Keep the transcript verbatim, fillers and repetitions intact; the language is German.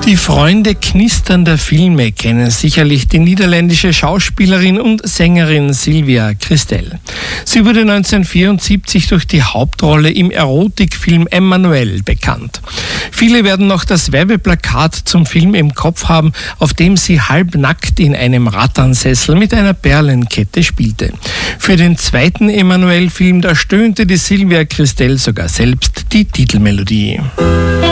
Die Freunde knisternder Filme kennen sicherlich die niederländische Schauspielerin und Sängerin Sylvia Kristel. Sie wurde neunzehnhundertvierundsiebzig durch die Hauptrolle im Erotikfilm Emmanuelle bekannt. Viele werden noch das Werbeplakat zum Film im Kopf haben, auf dem sie halbnackt in einem Ratternsessel mit einer Perlenkette spielte. Für den zweiten Emmanuelle-Film, da stöhnte die Sylvia Kristel sogar selbst die Titelmelodie.